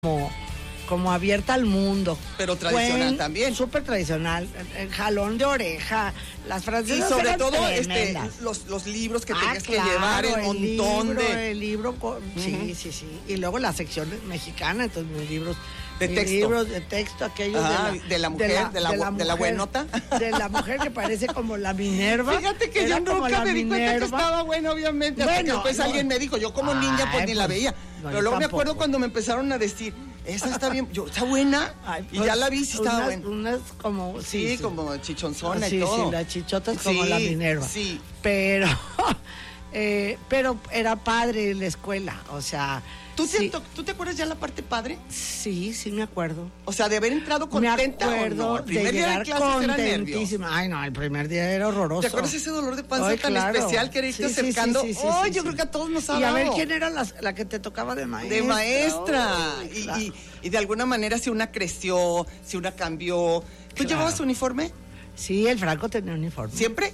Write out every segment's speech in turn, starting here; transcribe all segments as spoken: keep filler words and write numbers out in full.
como, como abierta al mundo. Pero tradicional Cuen, también. Súper tradicional, el, el jalón de oreja, las francesas. Y sobre eran todo este, tremendas. los, los libros que ah, tenías claro, que llevar, el, el montón libro, de... El libro, con, uh-huh. sí, sí, sí. Y luego la sección mexicana, entonces mis libros... De mis texto. libros de texto, aquellos ah, de, la, de la mujer, de la, de la, de la, mujer, de la buenota. De la mujer que parece como la Minerva. Fíjate que yo nunca me di cuenta que estaba buena, obviamente. Hasta bueno, que después no. alguien me dijo, yo como Ay, niña pues, pues ni la veía. No, Pero luego tampoco. me acuerdo cuando me empezaron a decir, esa está bien, yo, ¿está buena? Ay, pues, y ya la vi, sí estaba unas, buena. Unas como, sí, sí, sí. como chichonzona sí, y todo. Sí, las chichotas como sí, la Minerva. Sí. Pero, eh, pero era padre la escuela, o sea... ¿Tú, sí. te, ¿Tú te acuerdas ya la parte padre? Sí, sí me acuerdo. O sea, de haber entrado contenta. Me acuerdo ¿o no? El primer de día llegar de clases era contentísima. Ay, no, el primer día era horroroso. ¿Te acuerdas ese dolor de panza Ay, tan claro. especial que era irte sí, acercando? Sí, sí, sí, oh, sí, yo sí. creo que a todos nos ha Y dado. a ver quién era la, la que te tocaba de maestra. De maestra. Ay, y, claro. y, y de alguna manera si una creció, si una cambió. ¿Tú claro. llevabas uniforme? Sí, el Franco tenía uniforme. ¿Siempre?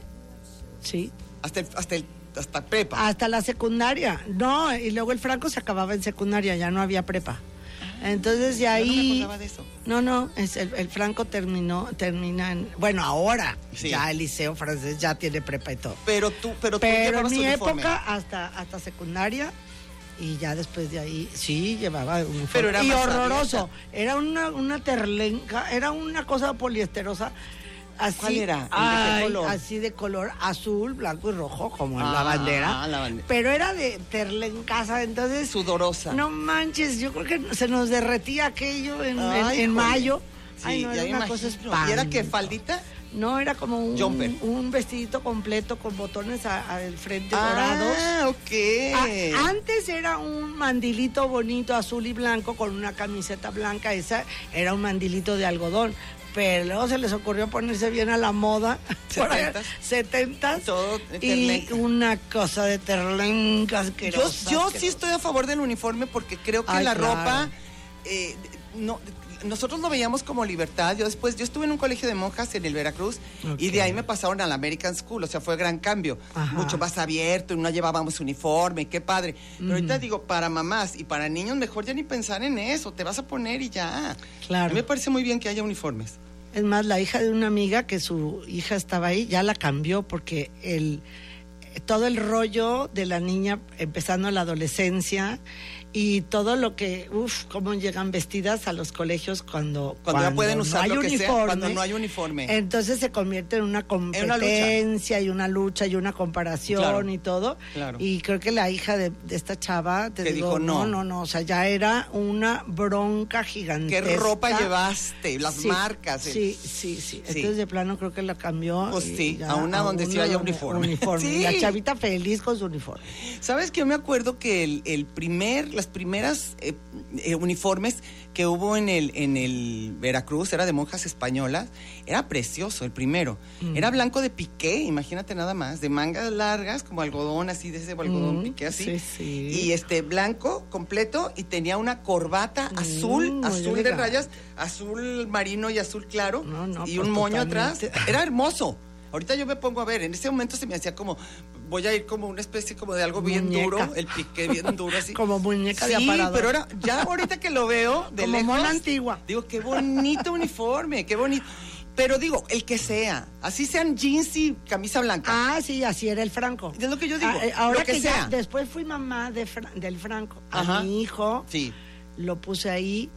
Sí. Hasta el, hasta el hasta prepa. Hasta la secundaria. No, y luego el Franco se acababa en secundaria, ya no había prepa. Entonces de ahí. No me acordaba de eso. No, no, es el, el Franco terminó, termina en, bueno, ahora sí. Ya el liceo francés ya tiene prepa y todo. Pero tú, pero tú Pero en mi uniforme. época hasta, hasta secundaria y ya después de ahí sí llevaba uniforme. Pero era y más horroroso. abierta. Era una, una terlenca, era una cosa poliesterosa. Así, ¿Cuál era? Ay, ¿De qué color? Así de color azul, blanco y rojo, como ah, la bandera. La bandera. Pero era de terlencasa, entonces. Sudorosa. No manches, yo creo que se nos derretía aquello en, Ay, en, en mayo. Sí, Ay, no, era una imagino. cosa espantosa. ¿Y era qué, faldita? No, era como un, Jumper. un vestidito completo con botones al frente ah, dorados. Ah, ok. A, antes era un mandilito bonito azul y blanco con una camiseta blanca, esa era un mandilito de algodón. Pero luego se les ocurrió ponerse bien a la moda. ¿Setentas? Setentas. Todo y una cosa de terlenca asquerosa. Yo, yo asquerosa. sí estoy a favor del uniforme porque creo que Ay, la claro. ropa... Eh, no, nosotros lo veíamos como libertad. Yo después, yo estuve en un colegio de monjas en el Veracruz okay. y de ahí me pasaron a la American School, o sea, fue gran cambio. Ajá. Mucho más abierto, y no llevábamos uniforme, qué padre. Pero mm. ahorita digo, para mamás y para niños, mejor ya ni pensar en eso, te vas a poner y ya. Claro. A mí me parece muy bien que haya uniformes. Es más, la hija de una amiga, que su hija estaba ahí, ya la cambió porque el todo el rollo de la niña empezando la adolescencia y todo lo que, uff, cómo llegan vestidas a los colegios cuando, cuando, cuando ya pueden usar no lo que uniforme, sea, cuando no hay uniforme. Entonces se convierte en una competencia y una lucha y una comparación claro, y todo. Claro. Y creo que la hija de, de esta chava te que digo, dijo no. no, no, no, o sea, ya era una bronca gigantesca. ¿Qué ropa llevaste? Las sí, marcas. El... Sí, sí, sí, sí. Entonces sí. de plano creo que la cambió. Pues sí, a una donde sí haya uniforme. uniforme. Sí. Y la chavita feliz con su uniforme. ¿Sabes que yo me acuerdo que el, el primer, las primeras eh, eh, uniformes que hubo en el, en el Veracruz, era de monjas españolas, era precioso el primero. Mm. Era blanco de piqué, imagínate nada más, de mangas largas, como algodón, así, de ese algodón mm, piqué así. Sí, sí. Y este blanco completo, y tenía una corbata mm, azul, azul de rayas, azul marino y azul claro, no, no, y un moño totalmente. Atrás. Era hermoso. Ahorita yo me pongo a ver, en ese momento se me hacía como, voy a ir como una especie como de algo bien muñeca. Duro, el piqué bien duro así. Como muñeca sí, de aparador. Pero ahora, ya ahorita que lo veo de como lejos, mona antigua. Digo, qué bonito uniforme, qué bonito. Pero digo, el que sea, así sean jeans y camisa blanca. Ah, sí, así era el Franco. Es lo que yo digo, ah, ahora lo que, que sea. Ya, después fui mamá de Fra- del Franco. Ajá. A mi hijo sí. lo puse ahí.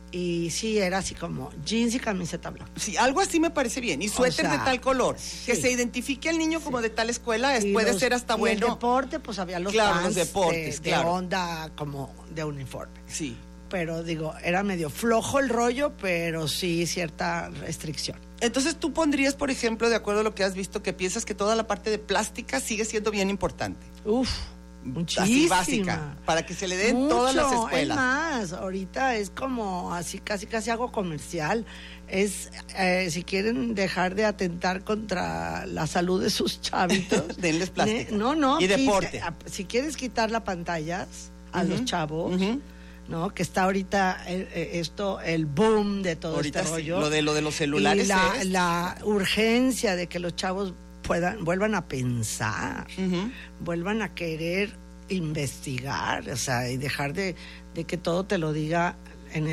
Y sí, era así como jeans y camiseta blanca. Sí, algo así me parece bien. Y suéter o sea, de tal color. Sí. Que se identifique al niño sí. como de tal escuela, y puede los, ser hasta y bueno. el deporte, pues había los claro, pants los deportes, de, claro. de onda como de uniforme. Sí. Pero digo, era medio flojo el rollo, pero sí cierta restricción. Entonces tú pondrías, por ejemplo, de acuerdo a lo que has visto, que piensas que toda la parte de plástica sigue siendo bien importante. Uf. Muchísima. Así básica, para que se le den Mucho, todas las escuelas. Es más, ahorita es como así, casi casi hago comercial. Es, eh, si quieren dejar de atentar contra la salud de sus chavitos. Denles plástica. Ne, no, no. Y quita, deporte. Si quieres quitar las pantallas a uh-huh, los chavos, uh-huh. ¿no? Que está ahorita eh, esto, el boom de todo ahorita este sí, rollo. Lo de, lo de los celulares y la, es... la urgencia de que los chavos puedan, vuelvan a pensar, uh-huh. vuelvan a querer investigar, o sea, y dejar de, de que todo te lo diga